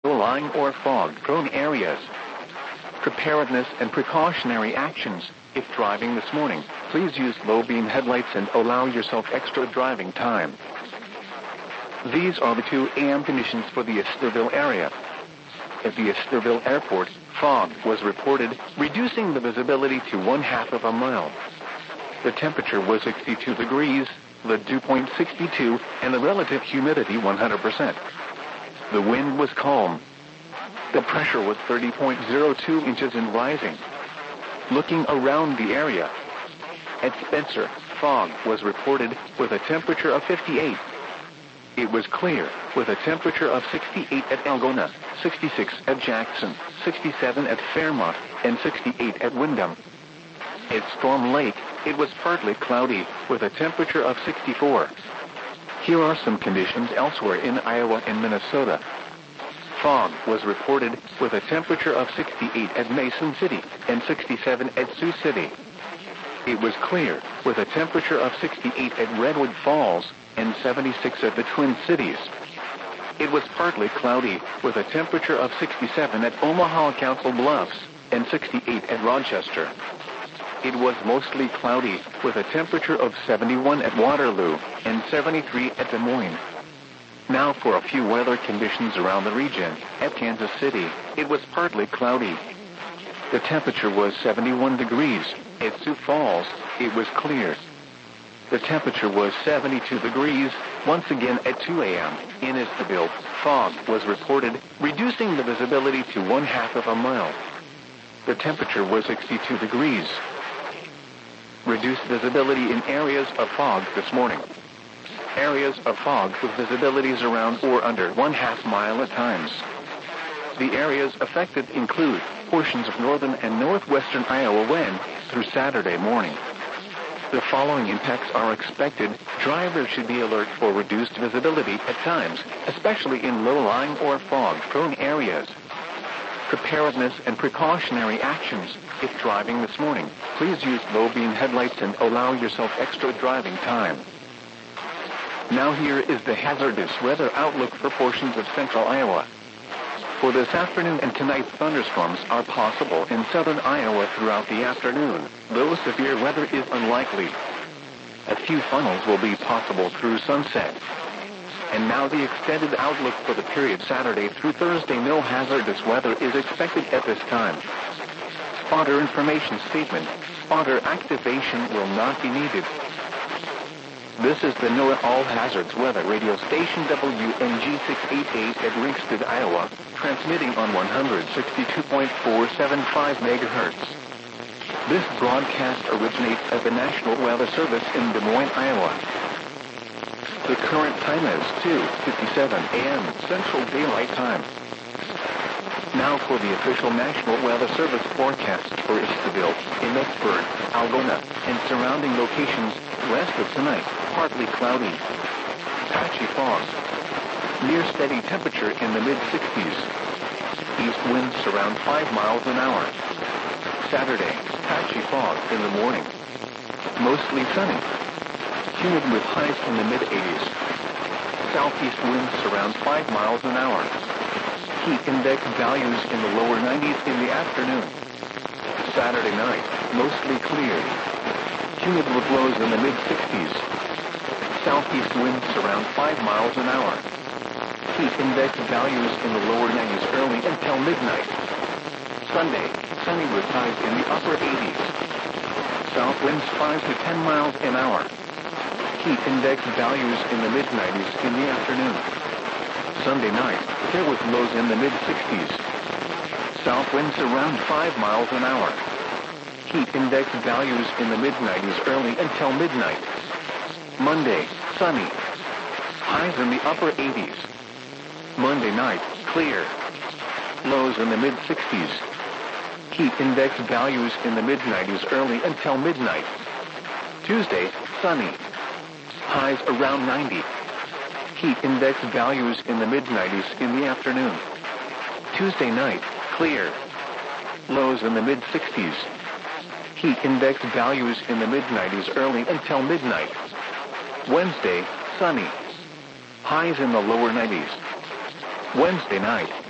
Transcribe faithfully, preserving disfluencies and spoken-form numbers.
low-lying or fog-prone areas. Preparedness and precautionary actions. If driving this morning, please use low-beam headlights and allow yourself extra driving time. These are the two A M conditions for the Estherville area. At the Estherville Airport, fog was reported, reducing the visibility to one half of a mile. The temperature was sixty-two degrees, the dew point sixty-two, and the relative humidity one hundred percent. The wind was calm. The pressure was thirty point zero two inches and rising. Looking around the area, at Spencer, fog was reported with a temperature of fifty-eight. It was clear, with a temperature of sixty-eight at Algona, sixty-six at Jackson, sixty-seven at Fairmont, and sixty-eight at Windham. At Storm Lake, it was partly cloudy, with a temperature of sixty-four. Here are some conditions elsewhere in Iowa and Minnesota. Fog was reported with a temperature of sixty-eight at Mason City and sixty-seven at Sioux City. It was clear, with a temperature of sixty-eight at Redwood Falls and seventy-six at the Twin Cities. It was partly cloudy, with a temperature of sixty-seven at Omaha Council Bluffs and sixty-eight at Rochester. It was mostly cloudy, with a temperature of seventy-one at Waterloo and seventy-three at Des Moines. Now for a few weather conditions around the region. At Kansas City, it was partly cloudy. The temperature was seventy-one degrees. At Sioux Falls, it was clear. The temperature was seventy-two degrees. Once again at two A M in Estherville, fog was reported, reducing the visibility to one half of a mile. The temperature was sixty-two degrees. Reduced visibility in areas of fog this morning. Areas of fog with visibilities around or under one half mile at times. The areas affected include portions of northern and northwestern Iowa when through Saturday morning. The following impacts are expected. Drivers should be alert for reduced visibility at times, especially in low-lying or fog-prone areas. Preparedness and precautionary actions. If driving this morning, please use low-beam headlights and allow yourself extra driving time. Now here is the hazardous weather outlook for portions of central Iowa. For this afternoon and tonight, thunderstorms are possible in southern Iowa throughout the afternoon, though severe weather is unlikely. A few funnels will be possible through sunset. And now the extended outlook for the period Saturday through Thursday. No hazardous weather is expected at this time. Spotter information statement. Spotter activation will not be needed. This is the NOAA All Hazards Weather Radio Station W N G six eighty-eight at Ringsted, Iowa, transmitting on one sixty-two point four seven five megahertz. This broadcast originates at the National Weather Service in Des Moines, Iowa. The current time is two fifty-seven A M Central Daylight Time. Now for the official National Weather Service forecast for Estherville, Emmetsburg, Algona, and surrounding locations. Rest of tonight, partly cloudy. Patchy fog. Near steady temperature in the mid-sixties. East winds around five miles an hour. Saturday, patchy fog in the morning. Mostly sunny. Humid with highs in the mid-eighties. Southeast winds around five miles an hour. Heat index values in the lower nineties in the afternoon. Saturday night, mostly clear. Humid with lows in the mid-sixties. Southeast winds around five miles an hour. Heat index values in the lower nineties early until midnight. Sunday, sunny with highs in the upper eighties. South winds five to ten miles an hour. Heat index values in the mid-nineties in the afternoon. Sunday night, clear with lows in the mid-sixties. South winds around five miles an hour. Heat index values in the mid-nineties early until midnight. Monday, sunny. Highs in the upper eighties. Monday night, clear. Lows in the mid-sixties. Heat index values in the mid-nineties early until midnight. Tuesday, sunny. Highs around ninety. Heat index values in the mid-nineties in the afternoon. Tuesday night, clear. Lows in the mid-sixties. Heat index values in the mid-nineties early until midnight. Wednesday, sunny. Highs in the lower nineties. Wednesday night,